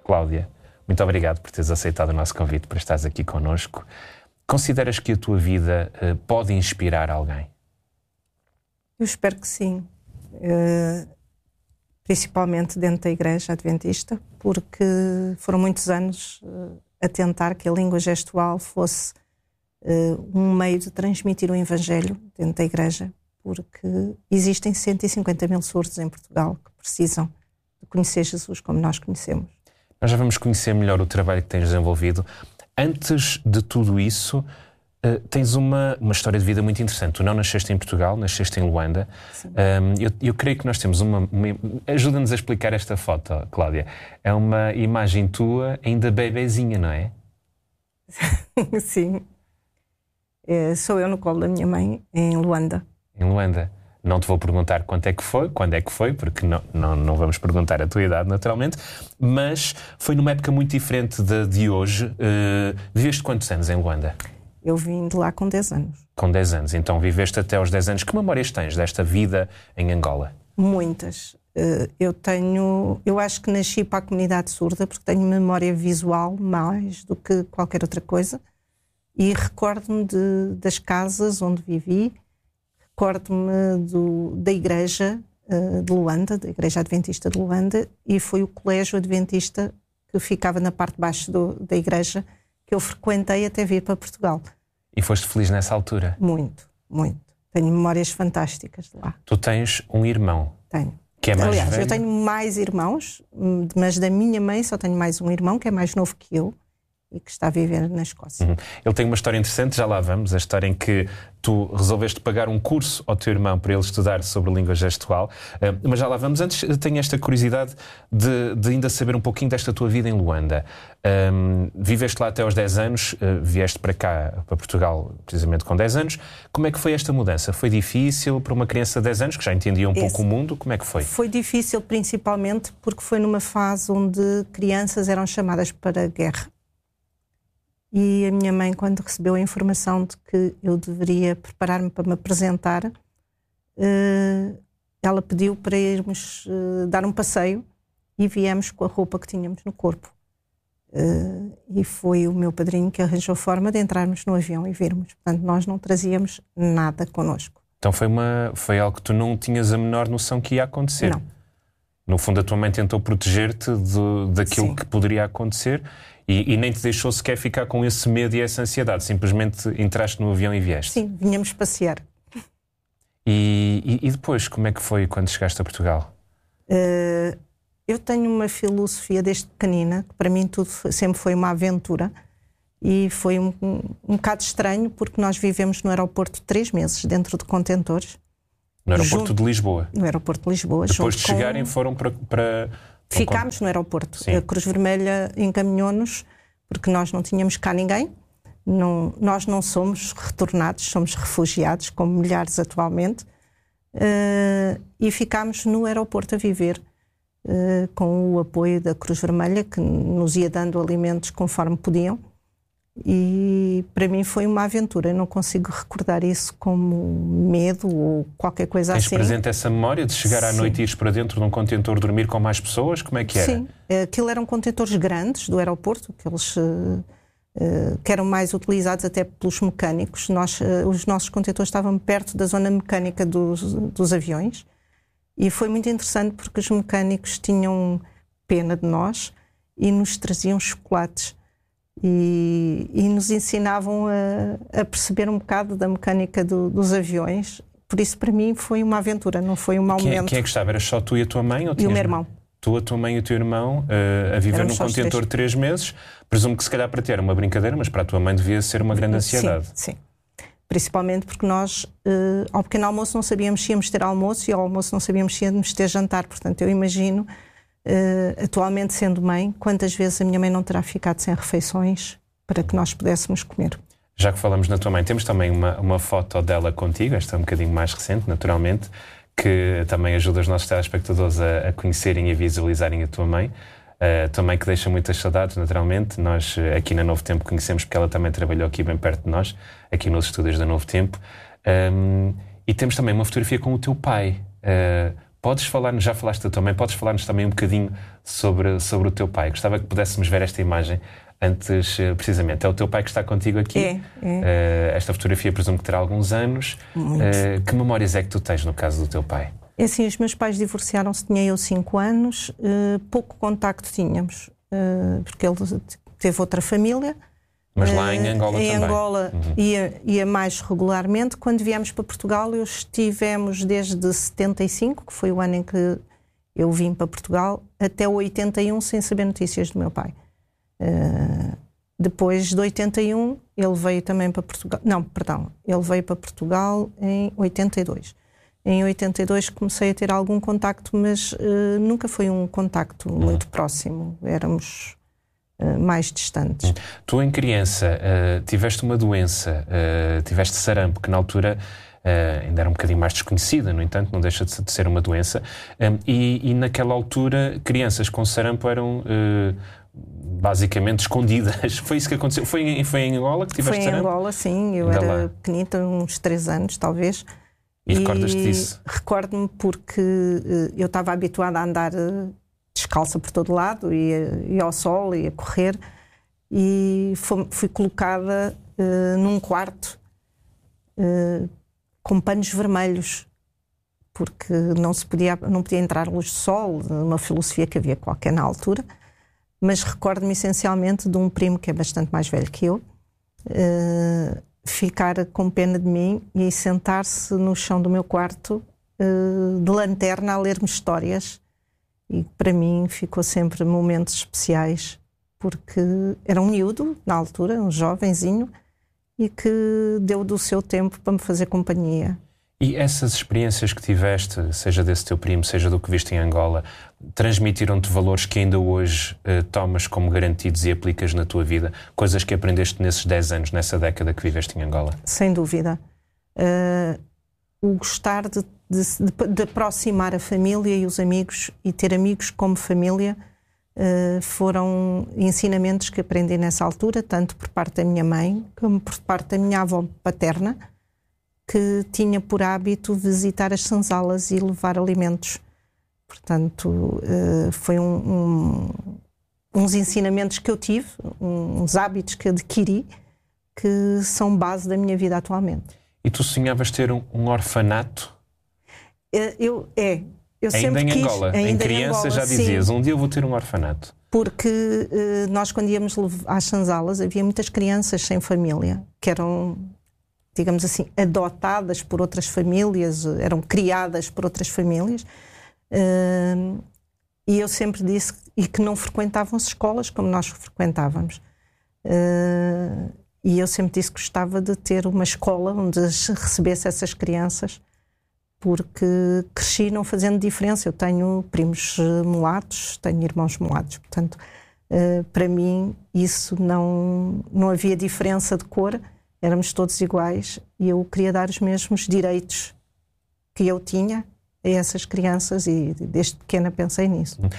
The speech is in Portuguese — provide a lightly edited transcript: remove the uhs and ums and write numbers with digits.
Cláudia, muito obrigado por teres aceitado o nosso convite, por estares aqui connosco. Consideras que a tua vida pode inspirar alguém? Eu espero que sim. Principalmente dentro da Igreja Adventista, porque foram muitos anos a tentar que a língua gestual fosse um meio de transmitir o Evangelho dentro da Igreja, porque existem 150 mil surdos em Portugal que precisam de conhecer Jesus como nós conhecemos. Nós já vamos conhecer melhor o trabalho que tens desenvolvido. Antes de tudo isso, tens uma história de vida muito interessante. Tu não nasceste em Portugal, nasceste em Luanda. Eu creio que nós temos uma... Ajuda-nos a explicar esta foto, Cláudia. É uma imagem tua ainda bebezinha, não é? Sim. Sou eu no colo da minha mãe, em Luanda. Em Luanda. Não te vou perguntar quando é que foi, porque não vamos perguntar a tua idade, naturalmente, mas foi numa época muito diferente de hoje. Viveste quantos anos em Luanda? Eu vim de lá com 10 anos. Com 10 anos. Então viveste até aos 10 anos. Que memórias tens desta vida em Angola? Muitas. Eu acho que nasci para a comunidade surda porque tenho memória visual mais do que qualquer outra coisa. E recordo-me das casas onde vivi, recordo-me da igreja de Luanda, da Igreja Adventista de Luanda, e foi o colégio adventista que ficava na parte de baixo da igreja que eu frequentei até vir para Portugal. E foste feliz nessa altura? Muito, muito. Tenho memórias fantásticas de lá. Tu tens um irmão? Tenho. Que é mais Aliás, velho? eu tenho mais irmãos, mas da minha mãe só tenho mais um irmão que é mais novo que eu e que está a viver na Escócia. Ele tem uma história interessante, já lá vamos, a história em que tu resolveste pagar um curso ao teu irmão para ele estudar sobre língua gestual, mas já lá vamos. Antes tenho esta curiosidade de ainda saber um pouquinho desta tua vida em Luanda. Viveste lá até aos 10 anos, vieste para cá, para Portugal, precisamente com 10 anos. Como é que foi esta mudança? Foi difícil para uma criança de 10 anos, que já entendia um pouco o mundo? Como é que foi? Foi difícil principalmente porque foi numa fase onde crianças eram chamadas para a guerra. E a minha mãe, quando recebeu a informação de que eu deveria preparar-me para me apresentar, ela pediu para irmos dar um passeio e viemos com a roupa que tínhamos no corpo. E foi o meu padrinho que arranjou forma de entrarmos no avião e virmos. Portanto, nós não trazíamos nada connosco. Então foi algo que tu não tinhas a menor noção que ia acontecer? Não. No fundo, a tua mãe tentou proteger-te daquilo Sim. que poderia acontecer e nem te deixou sequer ficar com esse medo e essa ansiedade. Simplesmente entraste no avião e vieste. Sim, vinhamos passear. E depois, como é que foi quando chegaste a Portugal? Eu tenho uma filosofia desde pequenina, que para mim tudo sempre foi uma aventura. E foi um bocado estranho, porque nós vivemos no aeroporto 3 meses, dentro de contentores. No aeroporto de Lisboa? No aeroporto de Lisboa. Depois de chegarem foram para Ficámos no aeroporto. Sim. A Cruz Vermelha encaminhou-nos, porque nós não tínhamos cá ninguém. Nós não somos retornados, somos refugiados, como milhares atualmente. E ficámos no aeroporto a viver, com o apoio da Cruz Vermelha, que nos ia dando alimentos conforme podiam. E para mim foi uma aventura. Eu não consigo recordar isso como medo ou qualquer coisa assim. Tens presente essa memória de chegar à noite e ires para dentro de um contentor dormir com mais pessoas? Como é que era? Sim, aquilo eram contentores grandes do aeroporto, que eram mais utilizados até pelos mecânicos. Os nossos contentores estavam perto da zona mecânica dos aviões e foi muito interessante porque os mecânicos tinham pena de nós e nos traziam chocolates. E nos ensinavam a perceber um bocado da mecânica dos aviões. Por isso, para mim, foi uma aventura, não foi um mau momento. Quem é que estava? Eras só tu e a tua mãe? Ou E o meu irmão. Tu, a tua mãe e o teu irmão a viver num contentor 3 meses? Presumo que se calhar para ti era uma brincadeira, mas para a tua mãe devia ser uma grande ansiedade. Sim. Principalmente porque nós, ao pequeno almoço, não sabíamos se íamos ter almoço e ao almoço não sabíamos se íamos ter jantar. Portanto, eu imagino... atualmente sendo mãe, quantas vezes a minha mãe não terá ficado sem refeições para que nós pudéssemos comer. Já que falamos na tua mãe, temos também uma foto dela contigo, esta é um bocadinho mais recente, naturalmente, que também ajuda os nossos telespectadores a conhecerem e a visualizarem a tua mãe. Tua mãe que deixa muitas saudades, naturalmente. Nós aqui na Novo Tempo conhecemos porque ela também trabalhou aqui bem perto de nós, aqui nos estúdios da Novo Tempo. E temos também uma fotografia com o teu pai. Podes falar-nos, já falaste da tua mãe, podes falar-nos também um bocadinho sobre o teu pai. Gostava que pudéssemos ver esta imagem antes, precisamente. É o teu pai que está contigo aqui. Esta fotografia presumo que terá alguns anos. Que memórias é que tu tens no caso do teu pai? É assim, os meus pais divorciaram-se, tinha eu 5 anos, pouco contacto tínhamos, porque ele teve outra família. Mas lá em Angola também? Em Angola ia mais regularmente. Quando viemos para Portugal, estivemos desde 75, que foi o ano em que eu vim para Portugal, até 81 sem saber notícias do meu pai. Depois de 81, ele veio também para Portugal. Não, perdão, ele veio para Portugal em 82. Em 82 comecei a ter algum contacto, mas nunca foi um contacto muito próximo. Éramos mais distantes. Tu, em criança, tiveste uma doença, tiveste sarampo, que na altura ainda era um bocadinho mais desconhecida, no entanto, não deixa de ser uma doença. E naquela altura, crianças com sarampo eram basicamente escondidas. Foi isso que aconteceu? Foi em Angola que tiveste sarampo? Foi em Angola, sim. Eu era pequenita, uns 3 anos, talvez. E recordas-te disso? Recordo-me porque eu estava habituada a andar descalça por todo lado, ia ao sol, ia correr, e fui colocada num quarto com panos vermelhos, porque não podia entrar luz de sol, uma filosofia que havia qualquer na altura, mas recordo-me essencialmente de um primo que é bastante mais velho que eu, ficar com pena de mim e sentar-se no chão do meu quarto de lanterna a ler-me histórias. E para mim ficou sempre momentos especiais, porque era um miúdo, na altura, um jovenzinho, e que deu do seu tempo para me fazer companhia. E essas experiências que tiveste, seja desse teu primo, seja do que viste em Angola, transmitiram-te valores que ainda hoje tomas como garantidos e aplicas na tua vida? Coisas que aprendeste nesses 10 anos, nessa década que viveste em Angola? Sem dúvida. O gostar de aproximar a família e os amigos, e ter amigos como família, foram ensinamentos que aprendi nessa altura, tanto por parte da minha mãe como por parte da minha avó paterna, que tinha por hábito visitar as senzalas e levar alimentos. Portanto, foi uns ensinamentos que eu tive, uns hábitos que adquiri, que são base da minha vida atualmente. E tu sonhavas ter um orfanato? Eu ainda sempre quis. Em Angola? Em criança Angola, já dizias, sim. Um dia eu vou ter um orfanato. Porque nós, quando íamos às senzalas, havia muitas crianças sem família, que eram, digamos assim, adotadas por outras famílias, eram criadas por outras famílias. E eu sempre disse que não frequentavam as escolas como nós frequentávamos. E eu sempre disse que gostava de ter uma escola onde recebesse essas crianças, porque cresci não fazendo diferença. Eu tenho primos mulatos, tenho irmãos mulatos, portanto, para mim isso não havia diferença de cor, éramos todos iguais, e eu queria dar os mesmos direitos que eu tinha a essas crianças, e desde pequena pensei nisso.